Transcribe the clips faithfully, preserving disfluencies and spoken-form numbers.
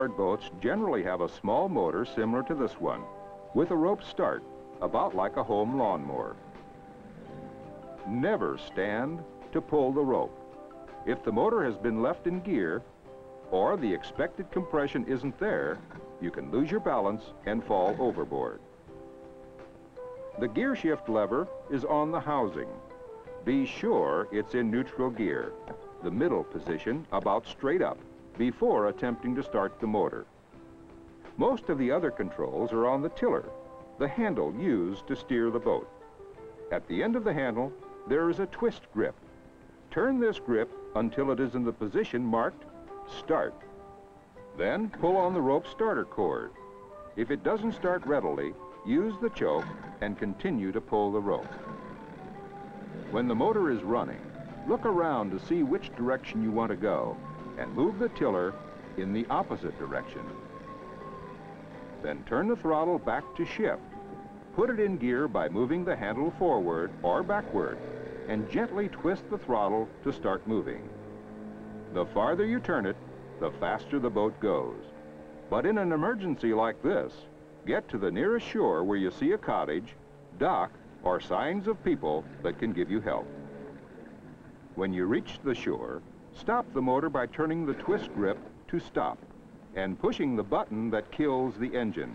Boats generally have a small motor similar to this one, with a rope start, about like a home lawnmower. Never stand to pull the rope. If the motor has been left in gear, or the expected compression isn't there, you can lose your balance and fall overboard. The gear shift lever is on the housing. Be sure it's in neutral gear, the middle position about straight up, before attempting to start the motor. Most of the other controls are on the tiller, the handle used to steer the boat. At the end of the handle, there is a twist grip. Turn this grip until it is in the position marked Start. Then pull on the rope starter cord. If it doesn't start readily, use the choke and continue to pull the rope. When the motor is running, look around to see which direction you want to go and move the tiller in the opposite direction. Then turn the throttle back to shift. Put it in gear by moving the handle forward or backward and gently twist the throttle to start moving. The farther you turn it, the faster the boat goes. But in an emergency like this, get to the nearest shore where you see a cottage, dock, or signs of people that can give you help. When you reach the shore, stop the motor by turning the twist grip to stop and pushing the button that kills the engine.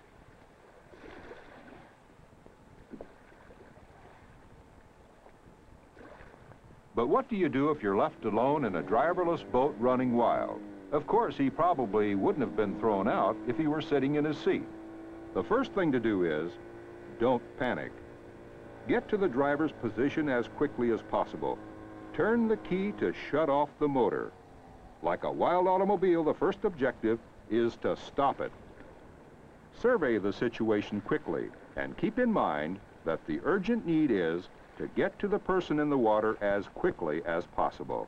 But what do you do if you're left alone in a driverless boat running wild? Of course, he probably wouldn't have been thrown out if he were sitting in his seat. The first thing to do is, don't panic. Get to the driver's position as quickly as possible. Turn the key to shut off the motor. Like a wild automobile, the first objective is to stop it. Survey the situation quickly and keep in mind that the urgent need is to get to the person in the water as quickly as possible.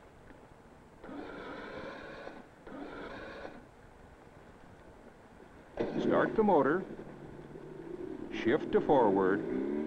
Start the motor, shift to forward,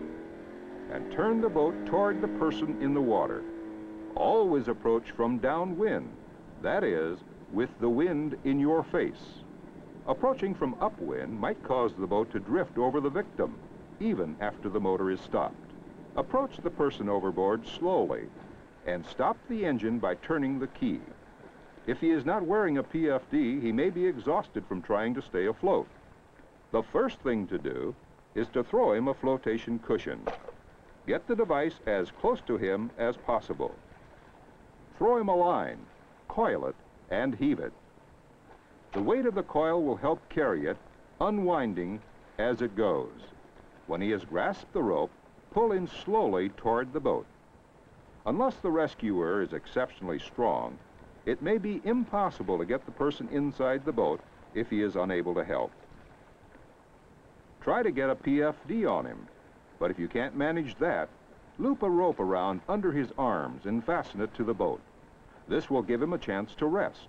and turn the boat toward the person in the water. Always approach from downwind, that is, with the wind in your face. Approaching from upwind might cause the boat to drift over the victim, even after the motor is stopped. Approach the person overboard slowly and stop the engine by turning the key. If he is not wearing a P F D, he may be exhausted from trying to stay afloat. The first thing to do is to throw him a flotation cushion. Get the device as close to him as possible. Throw him a line, coil it, and heave it. The weight of the coil will help carry it, unwinding as it goes. When he has grasped the rope, pull him slowly toward the boat. Unless the rescuer is exceptionally strong, it may be impossible to get the person inside the boat if he is unable to help. Try to get a P F D on him, but if you can't manage that, loop a rope around under his arms and fasten it to the boat. This will give him a chance to rest.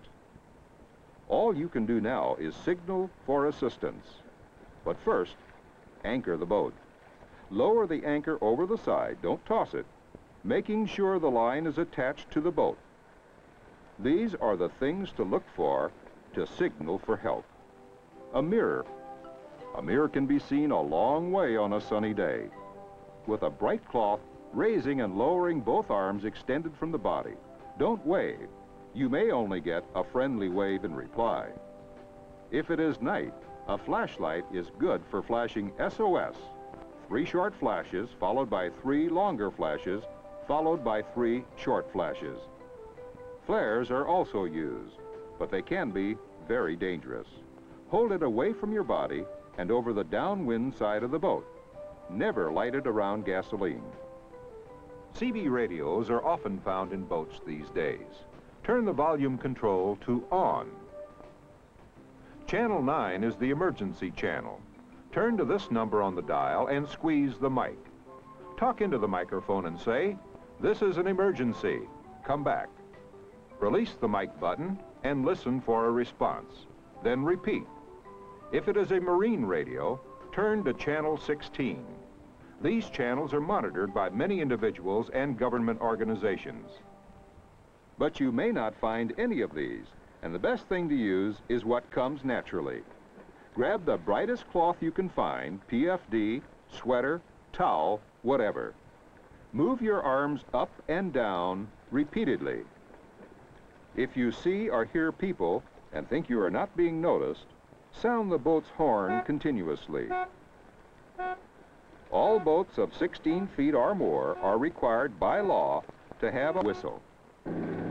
All you can do now is signal for assistance. But first, anchor the boat. Lower the anchor over the side, don't toss it, making sure the line is attached to the boat. These are the things to look for to signal for help. A mirror. A mirror can be seen a long way on a sunny day. With a bright cloth, raising and lowering both arms extended from the body. Don't wave. You may only get a friendly wave in reply. If it is night, a flashlight is good for flashing S O S. Three short flashes, followed by three longer flashes, followed by three short flashes. Flares are also used, but they can be very dangerous. Hold it away from your body and over the downwind side of the boat. Never light it around gasoline. C B radios are often found in boats these days. Turn the volume control to on. Channel nine is the emergency channel. Turn to this number on the dial and squeeze the mic. Talk into the microphone and say, "This is an emergency. Come back." Release the mic button and listen for a response. Then repeat. If it is a marine radio, turn to channel sixteen. These channels are monitored by many individuals and government organizations. But you may not find any of these. And the best thing to use is what comes naturally. Grab the brightest cloth you can find, P F D, sweater, towel, whatever. Move your arms up and down repeatedly. If you see or hear people and think you are not being noticed, sound the boat's horn continuously. All boats of sixteen feet or more are required by law to have a whistle.